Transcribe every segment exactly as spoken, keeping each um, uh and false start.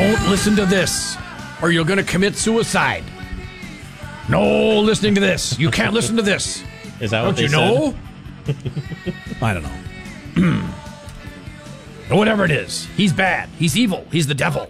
Don't listen to this, or you're going to commit suicide. No listening to this. You can't listen to this. Is that what Don't they you know? I don't know. Whatever it is, he's bad. He's evil. He's the devil.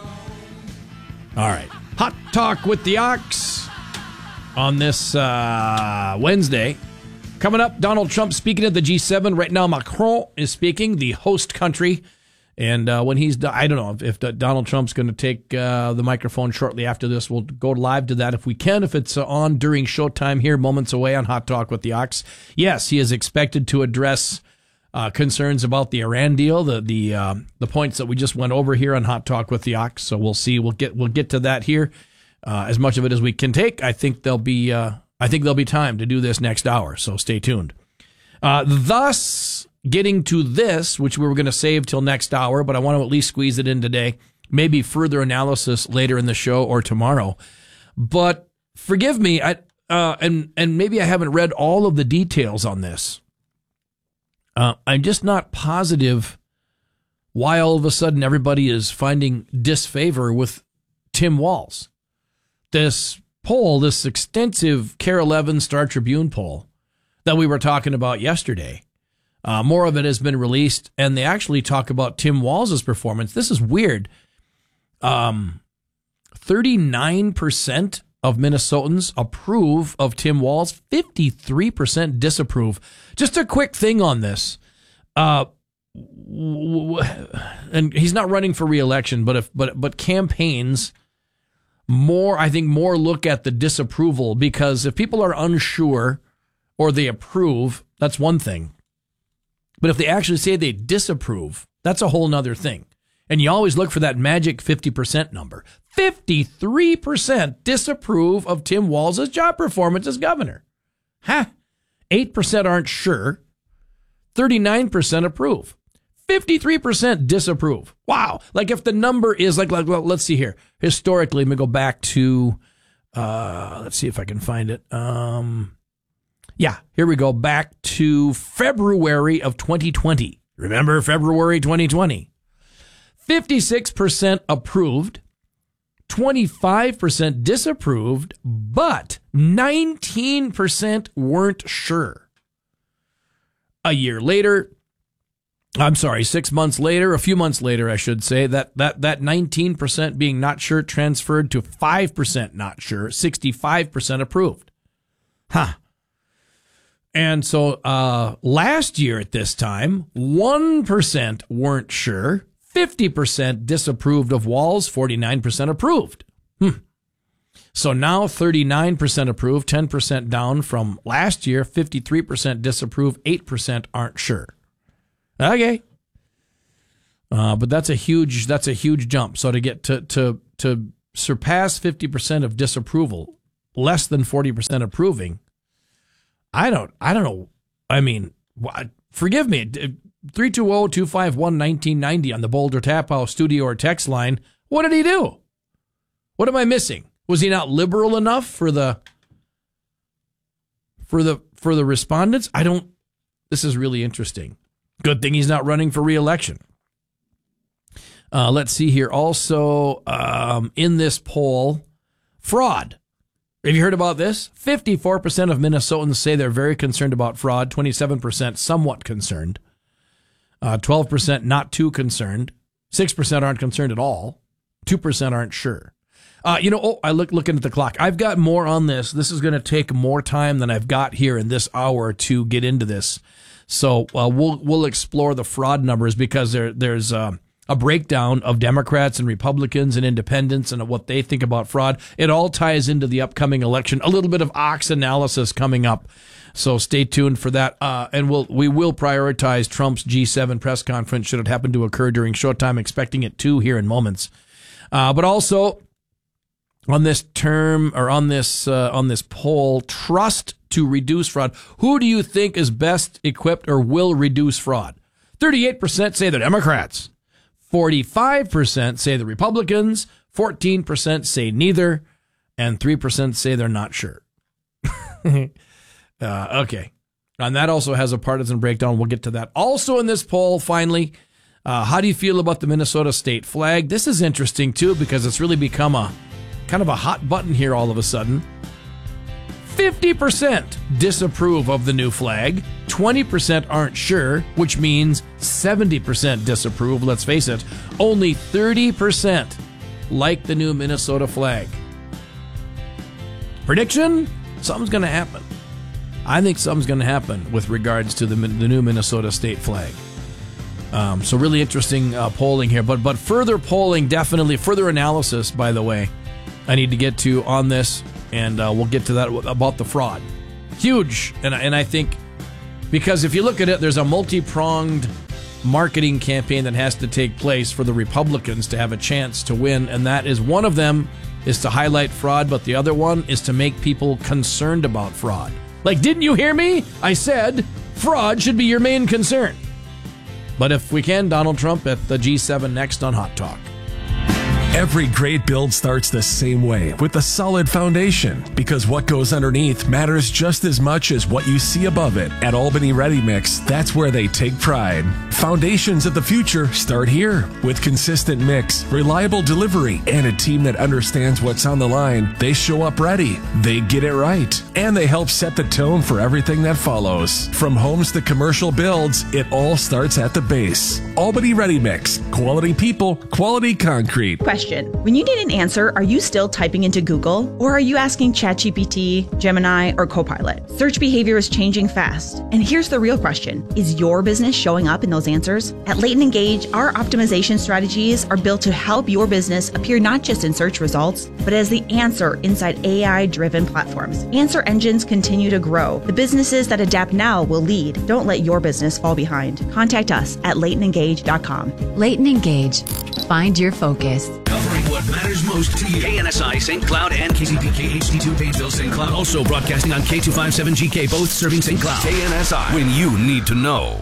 All right. Hot Talk with the Ox on this uh, Wednesday. Coming up, Donald Trump speaking at the G seven. Right now, Macron is speaking, the host country. And uh, when he's done, I don't know if, if Donald Trump's going to take uh, the microphone shortly after this. We'll go live to that if we can, if it's uh, on during showtime here, moments away on Hot Talk with the Ox. Yes, he is expected to address uh, concerns about the Iran deal, the the uh, the points that we just went over here on Hot Talk with the Ox. So we'll see. We'll get we'll get to that here. Uh, as much of it as we can take. I think there'll be uh, I think there'll be time to do this next hour. So stay tuned. Uh, thus. Getting to this, which we were going to save till next hour, but I want to at least squeeze it in today. Maybe further analysis later in the show or tomorrow. But forgive me, I uh, and and maybe I haven't read all of the details on this. Uh, I'm just not positive why all of a sudden everybody is finding disfavor with Tim Walz. This poll, this extensive K A R E eleven Star Tribune poll that we were talking about yesterday. Uh, more of it has been released, and they actually talk about Tim Walz's performance. This is weird. Um, thirty-nine percent of Minnesotans approve of Tim Walz, fifty-three percent disapprove. Just a quick thing on this. Uh, w- w- and he's not running for re-election, but if but but campaigns more, I think, more look at the disapproval, because if people are unsure or they approve, that's one thing. But if they actually say they disapprove, that's a whole nother thing. And you always look for that magic fifty percent number. fifty-three percent disapprove of Tim Walz's job performance as governor. Ha! Huh. eight percent aren't sure. thirty-nine percent approve. fifty-three percent disapprove. Wow. Like if the number is like, like well, let's see here. Historically, let me go back to, uh, let's see if I can find it. Um... Yeah, here we go, back to February of twenty twenty. Remember February twenty twenty? fifty-six percent approved, twenty-five percent disapproved, but nineteen percent weren't sure. A year later, I'm sorry, six months later, a few months later, I should say, that that, that nineteen percent being not sure transferred to five percent not sure, sixty-five percent approved. Huh. And so uh, last year at this time, one percent weren't sure, fifty percent disapproved of Walz, forty-nine percent approved. Hmm. So now thirty-nine percent approved, ten percent down from last year, fifty-three percent disapprove, eight percent aren't sure. Okay. Uh, but that's a huge that's a huge jump. So to get to to to surpass fifty percent of disapproval, less than forty percent approving, I don't, I don't know. I mean, forgive me. three two zero, two five one, one nine nine zero on the Boulder Tap House studio or text line. What did he do? What am I missing? Was he not liberal enough for the, for the, for the respondents? I don't, this is really interesting. Good thing he's not running for re-election. Uh, let's see here. Also, um, in this poll, fraud. Have you heard about this? fifty-four percent of Minnesotans say they're very concerned about fraud, twenty-seven percent somewhat concerned, uh, twelve percent not too concerned, six percent aren't concerned at all, two percent aren't sure. Uh, you know, oh, I look looking at the clock. I've got more on this. This is going to take more time than I've got here in this hour to get into this. So uh, we'll we'll explore the fraud numbers, because there there's uh, a breakdown of Democrats and Republicans and independents and what they think about fraud. It all ties into the upcoming election. A little bit of Ox analysis coming up. So stay tuned for that. Uh, and we'll, we will prioritize Trump's G seven press conference should it happen to occur during showtime, expecting it to here in moments. Uh, but also on this term or on this, uh, on this poll, trust to reduce fraud. Who do you think is best equipped or will reduce fraud? thirty-eight percent say the Democrats. forty-five percent say the Republicans, fourteen percent say neither, and three percent say they're not sure. uh, okay. And that also has a partisan breakdown. We'll get to that. Also in this poll, finally, Uh, how do you feel about the Minnesota state flag? This is interesting, too, because it's really become a kind of a hot button here all of a sudden. fifty percent disapprove of the new flag. twenty percent aren't sure, which means seventy percent disapprove. Let's face it, only thirty percent like the new Minnesota flag. Prediction? Something's going to happen. I think something's going to happen with regards to the, the new Minnesota state flag. Um, so really interesting uh, polling here. But but further polling, definitely, further analysis, by the way, I need to get to on this, and uh, we'll get to that about the fraud. Huge. And, and I think, because if you look at it, there's a multi-pronged marketing campaign that has to take place for the Republicans to have a chance to win, and that is one of them is to highlight fraud, but the other one is to make people concerned about fraud. Like, didn't you hear me? I said fraud should be your main concern. But if we can, Donald Trump at the G seven next on Hot Talk. Every great build starts the same way, with a solid foundation, because what goes underneath matters just as much as what you see above it. At Albany Ready Mix, that's where they take pride. Foundations of the future start here. With consistent mix, reliable delivery, and a team that understands what's on the line, they show up ready. They get it right. And they help set the tone for everything that follows. From homes to commercial builds, it all starts at the base. Albany Ready Mix. Quality people, quality concrete. Question. When you need an answer, are you still typing into Google? Or are you asking ChatGPT, Gemini, or Copilot? Search behavior is changing fast. And here's the real question. Is your business showing up in those answers? At Leighton Engage, our optimization strategies are built to help your business appear not just in search results, but as the answer inside A I-driven platforms. Answer engines continue to grow. The businesses that adapt now will lead. Don't let your business fall behind. Contact us at leighton engage dot com. Leighton Engage. Find your focus. Covering what matters most to you. K N S I Saint Cloud and K T P K H D two Painesville Saint Cloud. Also broadcasting on K two fifty-seven G K, both serving Saint Cloud. K N S I, when you need to know.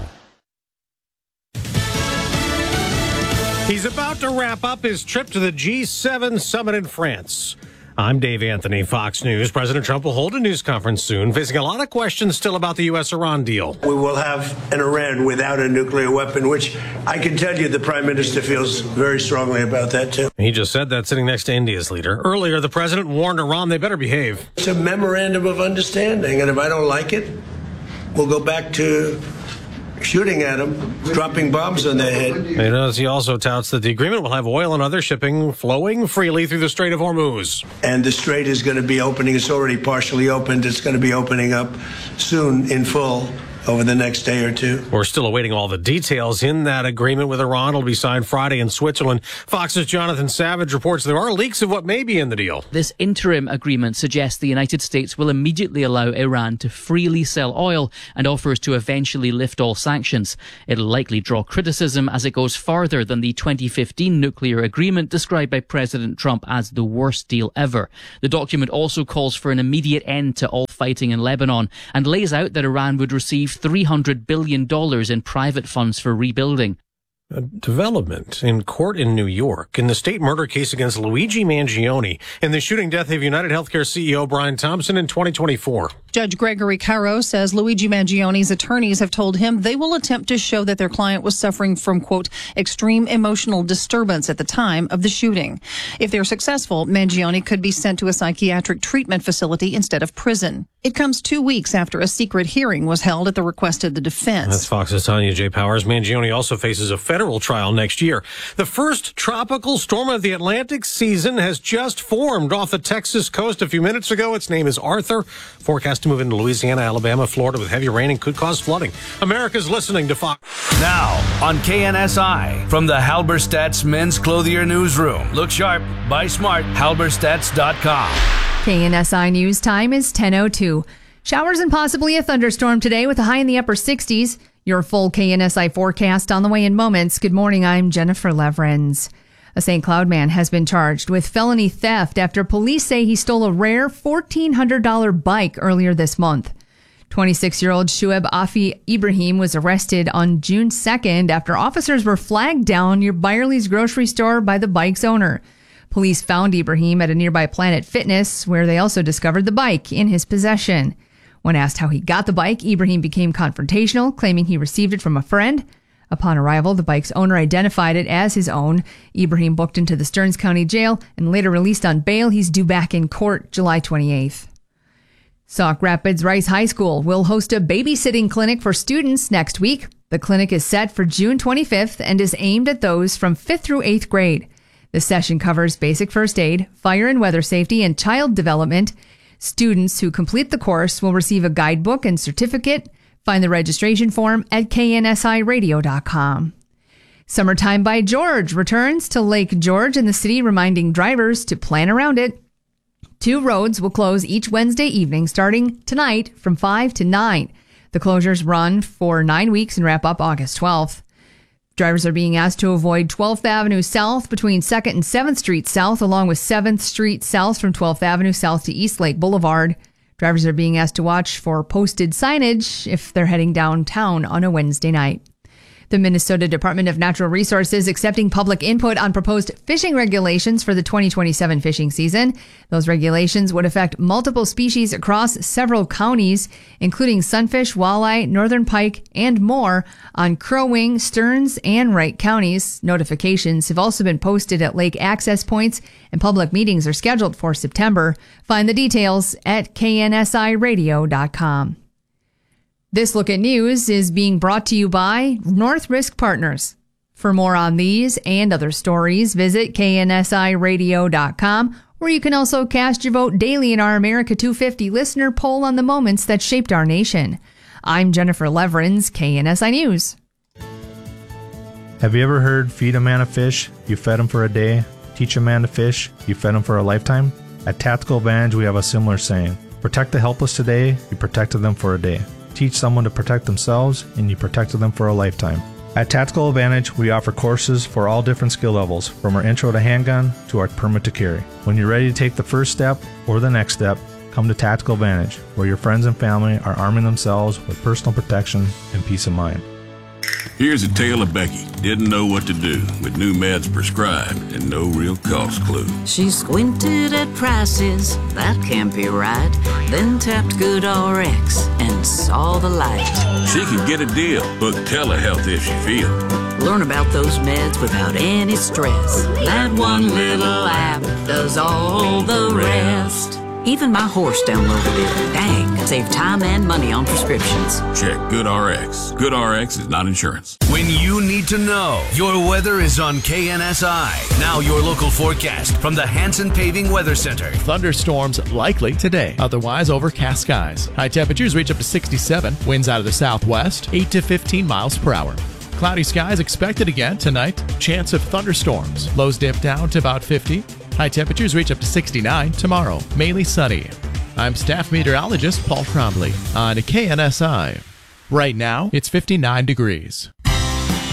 He's about to wrap up his trip to the G seven summit in France. I'm Dave Anthony, Fox News. President Trump will hold a news conference soon, facing a lot of questions still about the U S Iran deal. We will have an Iran without a nuclear weapon, which I can tell you the Prime Minister feels very strongly about that, too. He just said that sitting next to India's leader. Earlier, the president warned Iran they better behave. It's a memorandum of understanding, and if I don't like it, we'll go back to shooting at them, dropping bombs on their head. He does. He also touts that the agreement will have oil and other shipping flowing freely through the Strait of Hormuz. And the strait is going to be opening. It's already partially opened. It's going to be opening up soon in full over the next day or two. We're still awaiting all the details in that agreement with Iran. It'll be signed Friday in Switzerland. Fox's Jonathan Savage reports there are leaks of what may be in the deal. This interim agreement suggests the United States will immediately allow Iran to freely sell oil and offers to eventually lift all sanctions. It'll likely draw criticism as it goes farther than the twenty fifteen nuclear agreement described by President Trump as the worst deal ever. The document also calls for an immediate end to all fighting in Lebanon and lays out that Iran would receive three hundred billion dollars in private funds for rebuilding. A development in court in New York in the state murder case against Luigi Mangione and the shooting death of United Healthcare C E O Brian Thompson in twenty twenty-four. Judge Gregory Caro says Luigi Mangione's attorneys have told him they will attempt to show that their client was suffering from, quote, extreme emotional disturbance at the time of the shooting. If they're successful, Mangione could be sent to a psychiatric treatment facility instead of prison. It comes two weeks after a secret hearing was held at the request of the defense. That's Fox's Tanya J. Powers. Mangione also faces a federal trial next year. The first tropical storm of the Atlantic season has just formed off the Texas coast a few minutes ago. Its name is Arthur. Forecast to move into Louisiana, Alabama, Florida with heavy rain and could cause flooding. America's listening to Fox. Now on K N S I from the Halberstadt's Men's Clothier Newsroom. Look sharp, buy smart, halberstadts dot com. K N S I News time is ten oh two. Showers and possibly a thunderstorm today with a high in the upper sixties. Your full K N S I forecast on the way in moments. Good morning, I'm Jennifer Levrens. A Saint Cloud man has been charged with felony theft after police say he stole a rare fourteen hundred dollars bike earlier this month. twenty-six-year-old Shuaib Afi Ibrahim was arrested on June second after officers were flagged down near Byerly's grocery store by the bike's owner. Police found Ibrahim at a nearby Planet Fitness, where they also discovered the bike in his possession. When asked how he got the bike, Ibrahim became confrontational, claiming he received it from a friend. Upon arrival, the bike's owner identified it as his own. Ibrahim booked into the Stearns County Jail and later released on bail. He's due back in court July twenty-eighth. Sauk Rapids Rice High School will host a babysitting clinic for students next week. The clinic is set for June twenty-fifth and is aimed at those from fifth through eighth grade. The session covers basic first aid, fire and weather safety, and child development. Students who complete the course will receive a guidebook and certificate. Find the registration form at K N S I radio dot com. Summertime by George returns to Lake George in the city, reminding drivers to plan around it. Two roads will close each Wednesday evening starting tonight from five to nine. The closures run for nine weeks and wrap up August twelfth. Drivers are being asked to avoid twelfth Avenue South between second and seventh Street South, along with seventh Street South from twelfth Avenue South to East Lake Boulevard. Drivers are being asked to watch for posted signage if they're heading downtown on a Wednesday night. The Minnesota Department of Natural Resources accepting public input on proposed fishing regulations for the twenty twenty-seven fishing season. Those regulations would affect multiple species across several counties, including sunfish, walleye, northern pike, and more on Crow Wing, Stearns, and Wright counties. Notifications have also been posted at lake access points, and public meetings are scheduled for September. Find the details at K N S I radio dot com. This Look at News is being brought to you by North Risk Partners. For more on these and other stories, visit K N S I radio dot com, where you can also cast your vote daily in our America two fifty listener poll on the moments that shaped our nation. I'm Jennifer Leverins, K N S I News. Have you ever heard feed a man a fish, you fed him for a day? Teach a man to fish, you fed him for a lifetime? At Tactical Advantage, we have a similar saying. Protect the helpless today, you protected them for a day. Teach someone to protect themselves, and you protected them for a lifetime. At Tactical Advantage, we offer courses for all different skill levels, from our intro to handgun to our permit to carry. When you're ready to take the first step or the next step, come to Tactical Advantage, where your friends and family are arming themselves with personal protection and peace of mind. Here's a tale of Becky. Didn't know what to do with new meds prescribed and no real cost clue. She squinted at prices, that can't be right. Then tapped GoodRx and saw the light. She could get a deal, book telehealth if she feel. Learn about those meds without any stress. That one little app does all the rest. Even my horse downloaded it. Dang, save time and money on prescriptions. Check GoodRx. GoodRx is not insurance. When you need to know, your weather is on K N S I. Now your local forecast from the Hanson Paving Weather Center. Thunderstorms likely today. Otherwise, overcast skies. High temperatures reach up to sixty-seven. Winds out of the southwest, eight to fifteen miles per hour. Cloudy skies expected again tonight. Chance of thunderstorms. Lows dip down to about fifty. High temperatures reach up to sixty-nine tomorrow. Mainly sunny. I'm staff meteorologist Paul Trombley on K N S I. Right now, it's fifty-nine degrees.